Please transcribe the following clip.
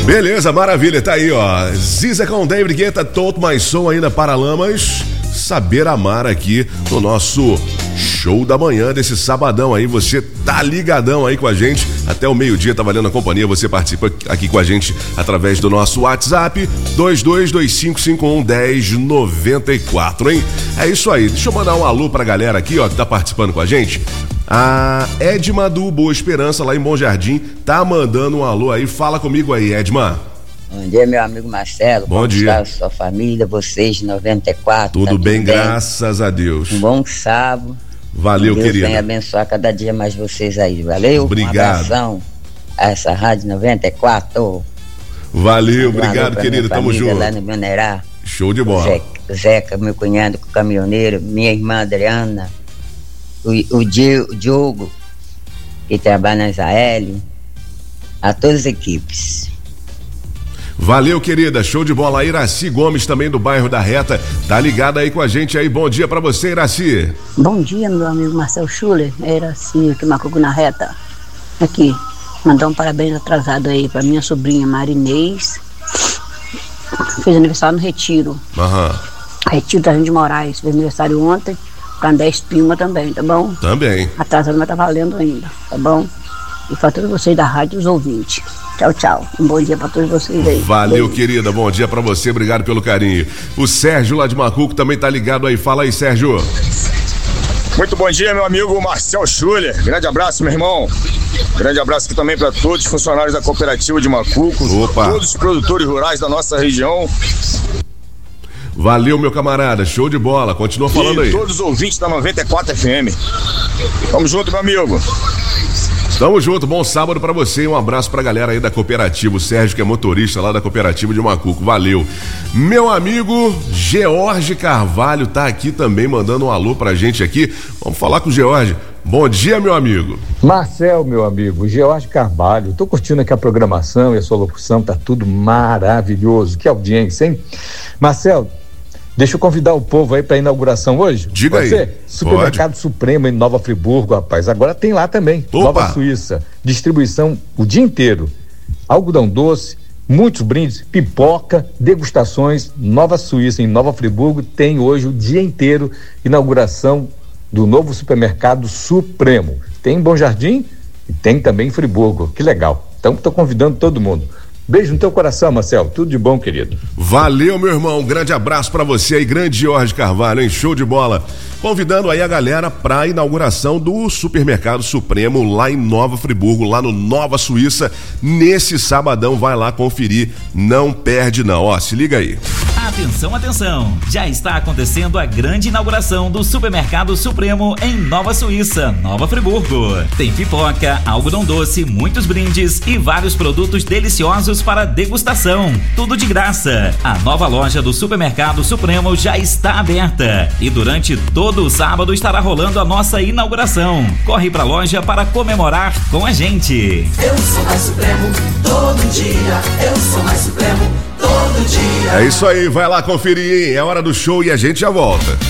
Beleza, maravilha, tá aí, ó. Ziza com David Guetta, Todo Mais Som aí na Paralamas. Saber Amar aqui no nosso show da manhã desse sabadão aí. Você tá ligadão aí com a gente até o meio-dia, tá valendo a companhia. Você participa aqui com a gente através do nosso WhatsApp 2225511094, hein? É isso aí. Deixa eu mandar um alô pra galera aqui, ó, que tá participando com a gente. A Edma do Boa Esperança, lá em Bom Jardim, tá mandando um alô aí. Fala comigo aí, Edma. Bom dia, meu amigo Marcelo. Bom dia. Está a sua família, vocês de 94. Tudo bem, graças a Deus. Um bom sábado. Valeu, Deus querida. Deus venha abençoar cada dia mais vocês aí. Valeu? Obrigado. Um abração a essa Rádio 94. Valeu, obrigado, querida. Tamo junto. Lá no Minerá. Show de bola. Zeca, meu cunhado caminhoneiro, minha irmã Adriana, o Diogo, que trabalha na Israel, a todas as equipes. Valeu, querida, show de bola. Iraci Gomes, também do bairro da Reta, tá ligada aí com a gente aí. Bom dia pra você, Iraci. Bom dia, meu amigo Marcel Schuller. É Iraci, aqui Macuco na Reta. Aqui, mandar um parabéns atrasado aí pra minha sobrinha Marinês. Fez aniversário no Retiro. Retiro da Gente de Moraes, fez aniversário ontem. Pra 10 Pima também, tá bom? Também. Atrasado, mas tá valendo ainda, tá bom? E pra todos vocês da rádio e os ouvintes. Tchau, tchau. Um bom dia pra todos vocês aí. Valeu, querida. Bom dia pra você. Obrigado pelo carinho. O Sérgio lá de Macuco também tá ligado aí. Fala aí, Sérgio. Muito bom dia, meu amigo Marcel Schuller. Grande abraço, meu irmão. Grande abraço aqui também pra todos os funcionários da cooperativa de Macuco. Opa. Todos os produtores rurais da nossa região. Valeu, meu camarada, show de bola, continua falando aí. Todos os ouvintes da 94 FM. Tamo junto, meu amigo. Tamo junto, bom sábado pra você e um abraço pra galera aí da cooperativa, o Sérgio, que é motorista lá da cooperativa de Macuco, valeu. Meu amigo George Carvalho tá aqui também mandando um alô pra gente aqui, vamos falar com o George. Bom dia, meu amigo. Marcel, meu amigo, George Carvalho, tô curtindo aqui a programação e a sua locução, tá tudo maravilhoso, que audiência, hein? Marcel, deixa eu convidar o povo aí pra inauguração hoje. Diga aí. Supermercado Supremo em Nova Friburgo, rapaz. Agora tem lá também. Opa. Nova Suíça. Distribuição o dia inteiro. Algodão doce, muitos brindes, pipoca, degustações. Nova Suíça em Nova Friburgo tem hoje o dia inteiro inauguração do novo Supermercado Supremo. Tem em Bom Jardim e tem também em Friburgo. Que legal. Então tô convidando todo mundo. Beijo no teu coração, Marcel. Tudo de bom, querido. Valeu, meu irmão. Um grande abraço pra você aí, grande Jorge Carvalho, hein? Show de bola. Convidando aí a galera pra inauguração do Supermercado Supremo lá em Nova Friburgo, lá no Nova Suíça. Nesse sabadão, vai lá conferir. Não perde não. Ó, se liga aí. Atenção, atenção! Já está acontecendo a grande inauguração do Supermercado Supremo em Nova Suíça, Nova Friburgo. Tem pipoca, algodão doce, muitos brindes e vários produtos deliciosos para degustação. Tudo de graça. A nova loja do Supermercado Supremo já está aberta e durante todo o sábado estará rolando a nossa inauguração. Corre pra loja para comemorar com a gente. Eu sou mais Supremo todo dia. Eu sou mais Supremo todo dia. É isso aí, vai lá conferir, hein? É hora do show e a gente já volta.